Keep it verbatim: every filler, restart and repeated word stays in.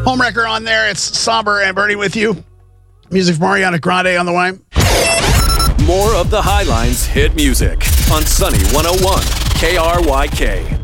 Homewrecker on there. It's Somber and Bernie with you. Music from Ariana Grande on the way. More of the Highlines hit music on Sunny one oh one K R Y K.